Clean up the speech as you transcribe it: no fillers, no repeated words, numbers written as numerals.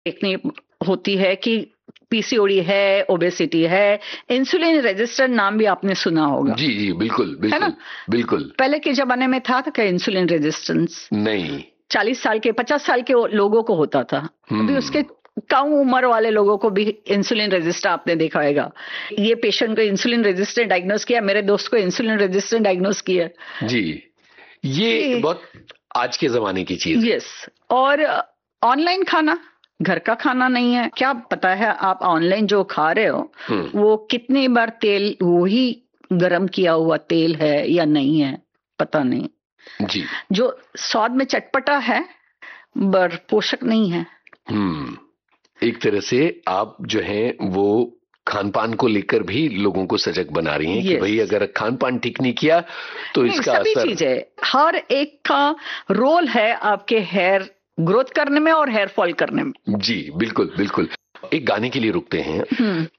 देखनी होती है कि पीसीओडी है, ओबेसिटी है, इंसुलिन रेजिस्टेंट नाम भी आपने सुना होगा। जी जी, बिल्कुल है ना? बिल्कुल बिल्कुल। पहले के जमाने में था क्या इंसुलिन रेजिस्टेंस? नहीं। 40 साल के 50 साल के लोगों को होता था, अभी उसके कम उम्र वाले लोगों को भी इंसुलिन रेजिस्टेंट आपने देखा होगा। ये पेशेंट को इंसुलिन रेजिस्टेंट डायग्नोस किया, मेरे दोस्त को इंसुलिन रेजिस्टेंट डायग्नोस किया। जी, ये बहुत आज के जमाने की चीज है। यस। और ऑनलाइन खाना, घर का खाना नहीं है। क्या पता है आप ऑनलाइन जो खा रहे हो वो कितनी बार तेल, वही गरम किया हुआ तेल है या नहीं है, पता नहीं। जी। जो स्वाद में चटपटा है पर पोषक नहीं है। एक तरह से आप जो है वो खान पान को लेकर भी लोगों को सजग बना रही हैं कि भाई अगर खान पान ठीक नहीं किया तो इसका सभी असर। चीजें, हर एक का रोल है आपके हेयर ग्रोथ करने में और हेयर फॉल करने में। जी बिल्कुल बिल्कुल। एक गाने के लिए रुकते हैं।